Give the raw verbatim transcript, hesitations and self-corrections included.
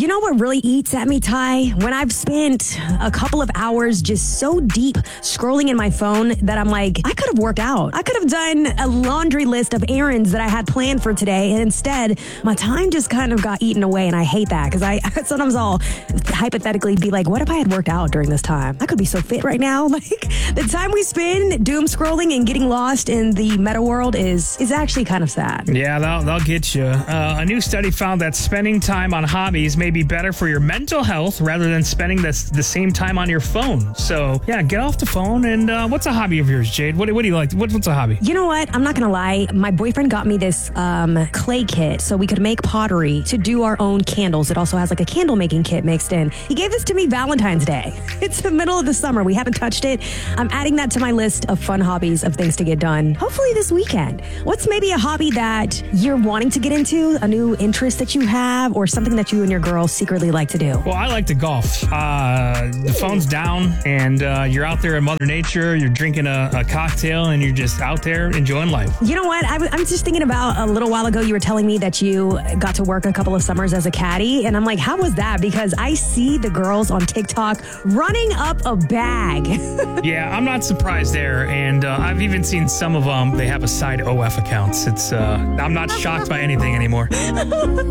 You know what really eats at me, Ty? When I've spent a couple of hours just so deep scrolling in my phone that I'm like, I could have worked out. I could have done a laundry list of errands that I had planned for today. And instead, my time just kind of got eaten away. And I hate that because I sometimes I'll hypothetically be like, what if I had worked out during this time? I could be so fit right now. Like the time we spend doom scrolling and getting lost in the meta world is, is actually kind of sad. Yeah, they'll, they'll get you. Uh, a new study found that spending time on hobbies may be better for your mental health rather than spending this, the same time on your phone. So, yeah, get off the phone. And uh, what's a hobby of yours, Jade? What, what do you like? What, what's a hobby? You know what? I'm not going to lie. My boyfriend got me this um, clay kit so we could make pottery to do our own candles. It also has like a candle making kit mixed in. He gave this to me Valentine's Day. It's the middle of the summer. We haven't touched it. I'm adding that to my list of fun hobbies of things to get done. Hopefully this weekend. What's maybe a hobby that you're wanting to get into? A new interest that you have or something that you and your girl secretly like to do? Well, I like to golf. Uh, the phone's down and uh, you're out there in Mother Nature. You're drinking a, a cocktail and you're just out there enjoying life. You know what? I, I'm just thinking about a little while ago, you were telling me that you got to work a couple of summers as a caddy. And I'm like, how was that? Because I see the girls on TikTok running up a bag. Yeah, I'm not surprised there. And uh, I've even seen some of them. They have a side O F accounts. It's uh, I'm not shocked by anything anymore.